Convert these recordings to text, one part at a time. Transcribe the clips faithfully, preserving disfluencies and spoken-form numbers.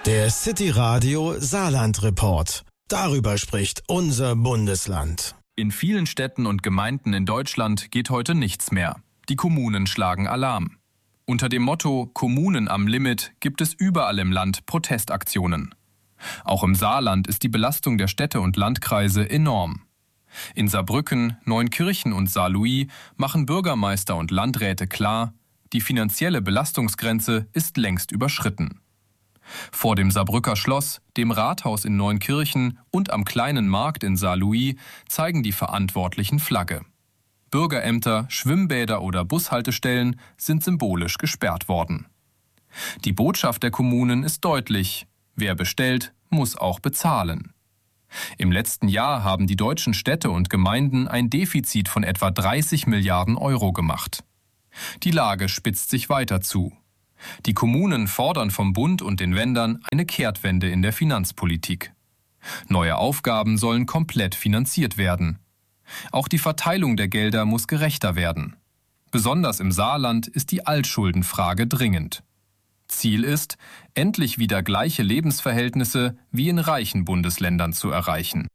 Der City Radio Saarland Report. Darüber spricht unser Bundesland. In vielen Städten und Gemeinden in Deutschland geht heute nichts mehr. Die Kommunen schlagen Alarm. Unter dem Motto Kommunen am Limit gibt es überall im Land Protestaktionen. Auch im Saarland ist die Belastung der Städte und Landkreise enorm. In Saarbrücken, Neunkirchen und Saarlouis machen Bürgermeister und Landräte klar, die finanzielle Belastungsgrenze ist längst überschritten. Vor dem Saarbrücker Schloss, dem Rathaus in Neunkirchen und am kleinen Markt in Saarlouis zeigen die Verantwortlichen Flagge. Bürgerämter, Schwimmbäder oder Bushaltestellen sind symbolisch gesperrt worden. Die Botschaft der Kommunen ist deutlich: Wer bestellt, muss auch bezahlen. Im letzten Jahr haben die deutschen Städte und Gemeinden ein Defizit von etwa dreißig Milliarden Euro gemacht. Die Lage spitzt sich weiter zu. Die Kommunen fordern vom Bund und den Ländern eine Kehrtwende in der Finanzpolitik. Neue Aufgaben sollen komplett finanziert werden. Auch die Verteilung der Gelder muss gerechter werden. Besonders im Saarland ist die Altschuldenfrage dringend. Ziel ist, endlich wieder gleiche Lebensverhältnisse wie in reichen Bundesländern zu erreichen.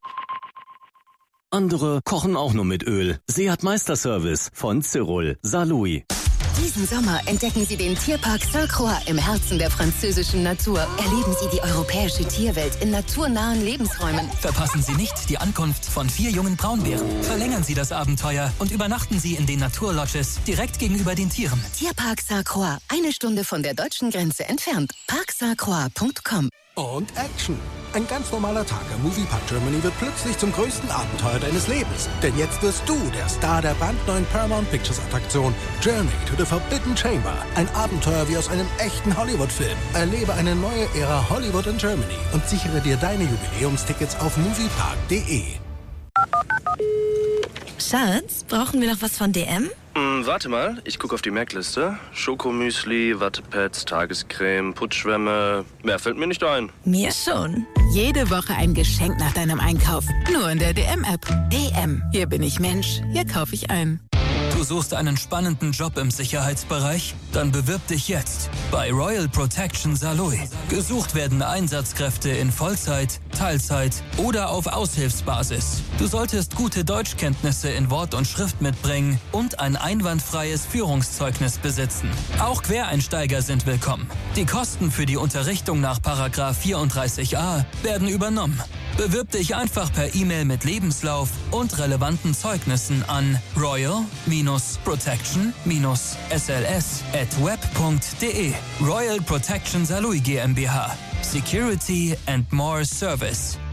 Andere kochen auch nur mit Öl. Seat Meisterservice von Cyril, Saarlouis. Diesen Sommer entdecken Sie den Tierpark Sainte-Croix im Herzen der französischen Natur. Erleben Sie die europäische Tierwelt in naturnahen Lebensräumen. Verpassen Sie nicht die Ankunft von vier jungen Braunbären. Verlängern Sie das Abenteuer und übernachten Sie in den Naturlodges direkt gegenüber den Tieren. Tierpark Sainte-Croix, eine Stunde von der deutschen Grenze entfernt. park sainte croix punkt com. Und Action. Ein ganz normaler Tag im Moviepark Germany wird plötzlich zum größten Abenteuer deines Lebens. Denn jetzt wirst du der Star der brandneuen Paramount Pictures Attraktion Journey to the Forbidden Chamber. Ein Abenteuer wie aus einem echten Hollywood-Film. Erlebe eine neue Ära Hollywood in Germany und sichere dir deine Jubiläumstickets auf moviepark punkt de. Schatz, brauchen wir noch was von D M? Hm, warte mal, ich gucke auf die Merkliste. Schokomüsli, Wattepads, Tagescreme, Putzschwämme. Mehr fällt mir nicht ein. Mir schon. Jede Woche ein Geschenk nach deinem Einkauf. Nur in der D M-App. D M. Hier bin ich Mensch. Hier kaufe ich ein. Du suchst einen spannenden Job im Sicherheitsbereich? Dann bewirb dich jetzt bei Royal Protection Saarlouis. Gesucht werden Einsatzkräfte in Vollzeit, Teilzeit oder auf Aushilfsbasis. Du solltest gute Deutschkenntnisse in Wort und Schrift mitbringen und ein einwandfreies Führungszeugnis besitzen. Auch Quereinsteiger sind willkommen. Die Kosten für die Unterrichtung nach Paragraph vierunddreißig a werden übernommen. Bewirb dich einfach per E-Mail mit Lebenslauf und relevanten Zeugnissen an royal protection s l s at web punkt de. Royal Protection Saarlouis GmbH. Security and more Service.